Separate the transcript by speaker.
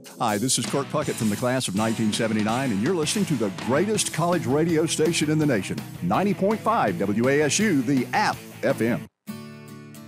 Speaker 1: Hi, this is Kirk Puckett from the class of 1979, and you're listening to the greatest college radio station in the nation, 90.5 WASU, the App FM.